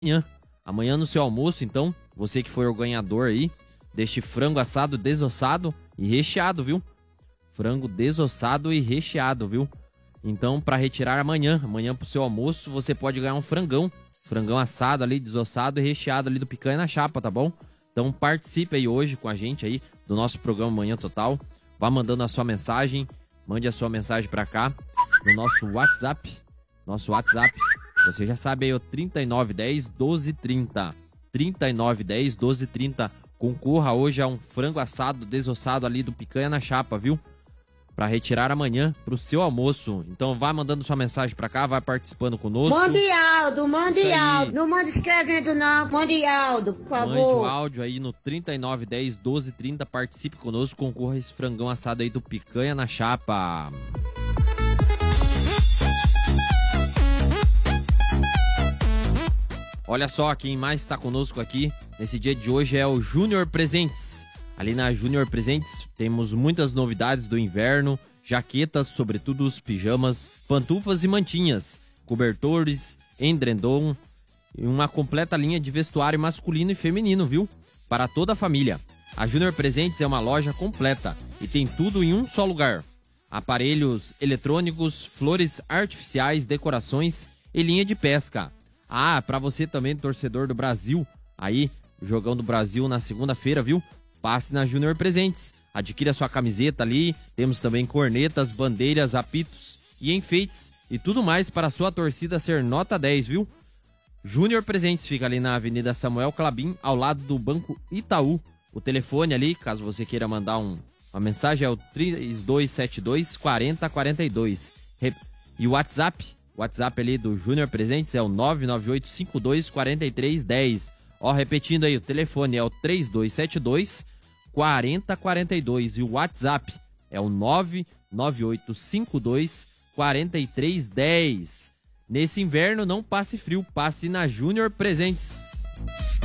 Amanhã no seu almoço, então, você que foi o ganhador aí deste frango assado desossado e recheado, viu? Frango desossado e recheado, viu? Então, para retirar amanhã pro seu almoço, você pode ganhar um frangão assado ali, desossado e recheado ali do Picanha na Chapa, tá bom? Então, participe aí hoje com a gente aí do nosso programa Manhã Total. Vá mandando a sua mensagem, mande a sua mensagem para cá no nosso WhatsApp. Nosso WhatsApp, você já sabe aí, o 3910 1230. 3910 1230. Concorra hoje a um frango assado desossado ali do Picanha na Chapa, viu? Para retirar amanhã pro seu almoço. Então vai mandando sua mensagem para cá, vai participando conosco. Mande áudio. Não manda escrevendo não, mande áudio, por favor. Mande o áudio aí no 3910 1230, participe conosco, concorra a esse frangão assado aí do Picanha na Chapa. Olha só, quem mais está conosco aqui nesse dia de hoje é o Júnior Presentes. Ali na Júnior Presentes temos muitas novidades do inverno, jaquetas, sobretudo os pijamas, pantufas e mantinhas, cobertores, edredom e uma completa linha de vestuário masculino e feminino, viu? Para toda a família. A Júnior Presentes é uma loja completa e tem tudo em um só lugar. Aparelhos eletrônicos, flores artificiais, decorações e linha de pesca. Ah, para você também, torcedor do Brasil, aí, jogão do Brasil na segunda-feira, viu? Passe na Júnior Presentes, adquira sua camiseta ali, temos também cornetas, bandeiras, apitos e enfeites e tudo mais para a sua torcida ser nota 10, viu? Júnior Presentes fica ali na Avenida Samuel Clabin, ao lado do Banco Itaú. O telefone ali, caso você queira mandar uma mensagem, é o 3272 4042. E o WhatsApp ali do Júnior Presentes é o 998524310. Ó, repetindo aí, o telefone é o 3272 4042 e o WhatsApp é o 99852 4310. Nesse inverno não passe frio, passe na Júnior Presentes.